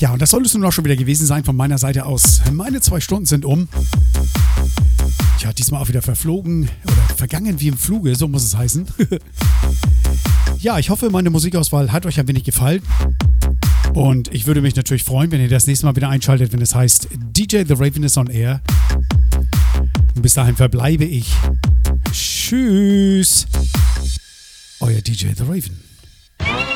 ja, und das soll es nun auch schon wieder gewesen sein von meiner Seite aus. Meine 2 Stunden sind um. Tja, diesmal auch wieder verflogen oder vergangen wie im Fluge, so muss es heißen. Ja, ich hoffe, meine Musikauswahl hat euch ein wenig gefallen. Und ich würde mich natürlich freuen, wenn ihr das nächste Mal wieder einschaltet, wenn es heißt DJ The Raven is on Air. Und bis dahin verbleibe ich. Tschüss. Euer DJ The Raven.